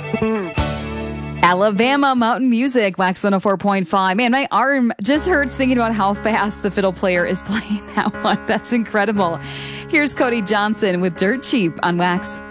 Alabama Mountain Music, Wax 104.5. Man, my arm just hurts thinking about how fast the fiddle player is playing that one. That's incredible. Here's Cody Johnson with Dirt Cheap on Wax.